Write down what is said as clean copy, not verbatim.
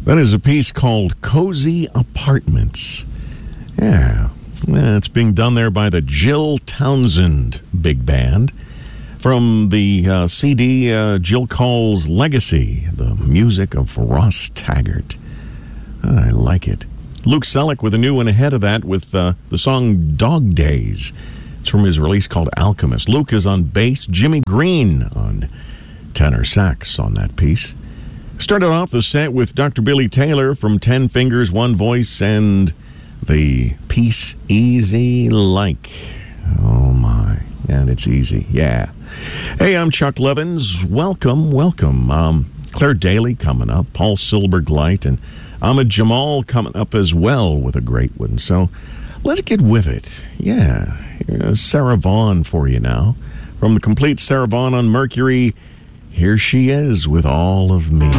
That is a piece called Cozy Apartments. Yeah, it's being done there by the Jill Townsend Big Band. From the CD, Jill Calls Legacy, the music of Ross Taggart. I like it. Luke Selleck with a new one ahead of that with the song Dog Days. It's from his release called Alchemist. Luke is on bass, Jimmy Green on tenor sax on that piece. Started off the set with Dr. Billy Taylor from 10 Fingers, One Voice, and the piece Easy Like. Oh my, and it's easy, yeah. Hey, I'm Chuck Levins. Welcome. Claire Daly coming up, Paul Silbergleit, and Ahmed Jamal coming up as well with a great one. So let's get with it. Yeah, here's Sarah Vaughan for you now. From the complete Sarah Vaughan on Mercury, here she is with All of Me.